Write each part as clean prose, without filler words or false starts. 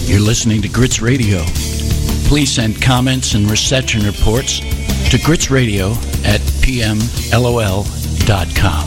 You're listening to Grits Radio. Please send comments and reception reports to gritsradio@pmlol.com.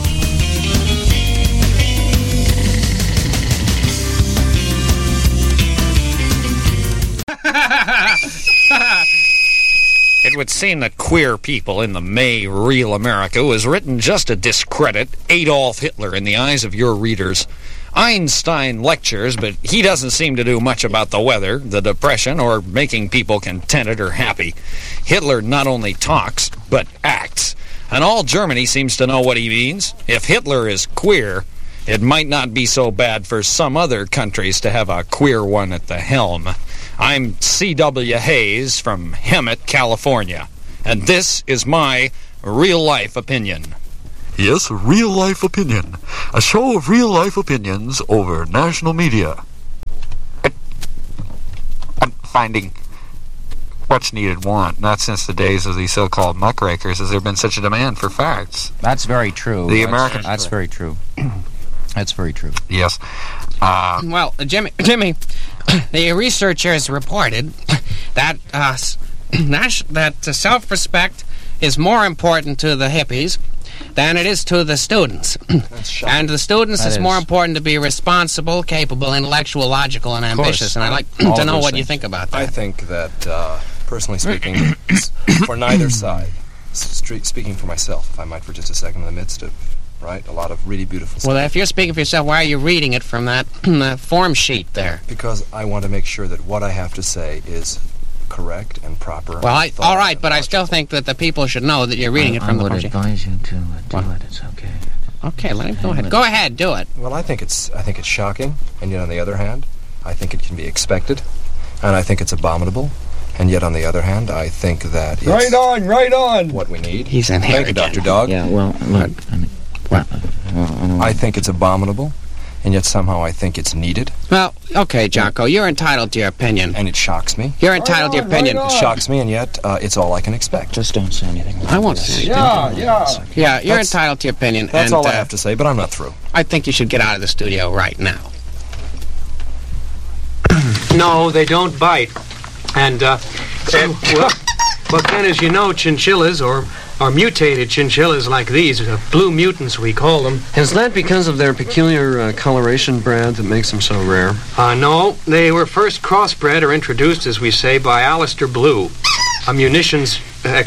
It would seem that Queer People in the May Real America was written just to discredit Adolf Hitler in the eyes of your readers. Einstein lectures, but he doesn't seem to do much about the weather, the depression, or making people contented or happy. Hitler not only talks, but acts. And all Germany seems to know what he means. If Hitler is queer, it might not be so bad for some other countries to have a queer one at the helm. I'm C.W. Hayes from Hemet, California, and this is my real-life opinion. Yes, real-life opinion. A show of real-life opinions over national media. I'm finding what's needed want, not since the days of the so-called muckrakers has there been such a demand for facts. That's very true. That's very true. That's very true. Yes. Well, Jimmy, the researchers reported that self-respect is more important to the hippies than it is to the students. And the students is more important to be responsible, capable, intellectual, logical, and ambitious. And I'd like to know what you think about that. I think that, personally speaking, for neither side, speaking for myself, if I might for just a second, in the midst of a lot of really beautiful stuff. Well, if you're speaking for yourself, why are you reading it from that form sheet there? Because I want to make sure that what I have to say is correct and proper. Well, all right, but I still think that the people should know that you're reading it from the form sheet. I would advise you to do it. It's okay. Okay, let him go ahead. Go ahead, do it. Well, I think it's shocking, and yet on the other hand, I think it can be expected, and I think it's abominable. And yet, on the other hand, I think that it's right on what we need. He's inherent. Thank you, Dr. Dog. Yeah, well, look, I think it's abominable, and yet somehow I think it's needed. Well, okay, Jocko, you're entitled to your opinion. And it shocks me. You're entitled to your opinion. It shocks me, and yet it's all I can expect. Just don't say anything. I won't say anything. Yeah, you're entitled to your opinion. That's all I have to say, but I'm not through. I think you should get out of the studio right now. No, they don't bite. And, well, Ken, as you know, chinchillas, or mutated chinchillas like these, blue mutants we call them. Is that because of their peculiar coloration, Brad, that makes them so rare? No, they were first crossbred or introduced, as we say, by Alistair Blue, a mutations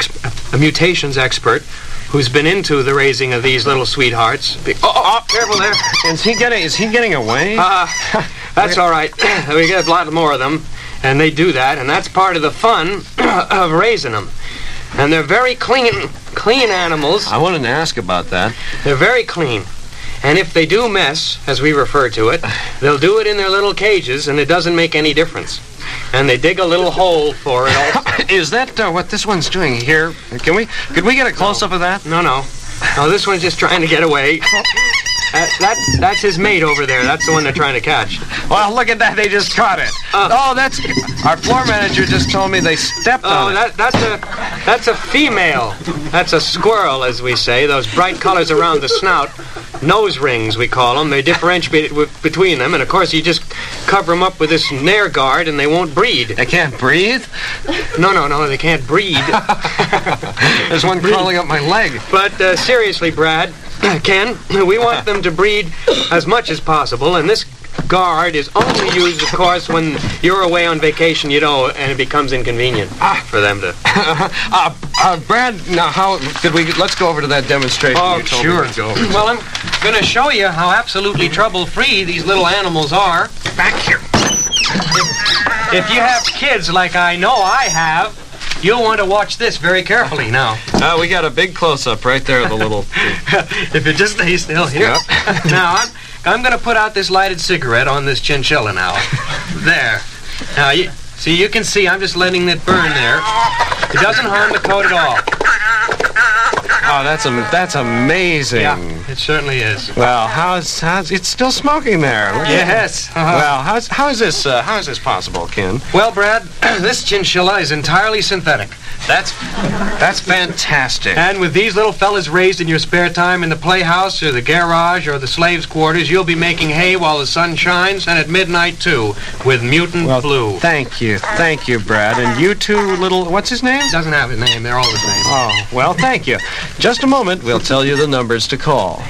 expert who's been into the raising of these little sweethearts. Oh, careful there. Is he getting away? That's all right. We get a lot more of them, and they do that, and that's part of the fun of raising them. And they're very clean animals. I wanted to ask about that. They're very clean. And if they do mess, as we refer to it, they'll do it in their little cages, and it doesn't make any difference. And they dig a little hole for it also. Is that what this one's doing here? Could we get a close-up of that? No, this one's just trying to get away. That's his mate over there. That's the one they're trying to catch. Well, look at that. They just caught it. That's... Our floor manager just told me they stepped on it. That's a female. That's a squirrel, as we say. Those bright colors around the snout. Nose rings, we call them. They differentiate between them. And, of course, you just cover them up with this Nair guard, and they won't breed. They can't breathe? No, they can't breed. There's one crawling up my leg. But, seriously, Brad... Ken, we want them to breed as much as possible, and this guard is only used, of course, when you're away on vacation, and it becomes inconvenient for them to... Brad, now, let's go over to that demonstration. Oh, sure. Well, I'm going to show you how absolutely trouble-free these little animals are. Back here. If you have kids like I know I have, you'll want to watch this very carefully now. We got a big close-up right there of the little... If it just stays still here. Yep. Now, I'm going to put out this lighted cigarette on this chinchilla now. There. Now, you can see I'm just letting it burn there. It doesn't harm the coat at all. Oh, that's amazing. Yeah. it certainly is. Well, how's it's still smoking there? Look at Yes. it. Well, how is this possible, Ken? Well, Brad, this chinchilla is entirely synthetic. That's fantastic. And with these little fellas raised in your spare time in the playhouse or the garage or the slaves' quarters, you'll be making hay while the sun shines, and at midnight, too, with mutant blue. Thank you, Brad. And you two little, what's his name? Doesn't have his name. They're all the same. Oh, well, thank you. Just a moment, we'll tell you the numbers to call.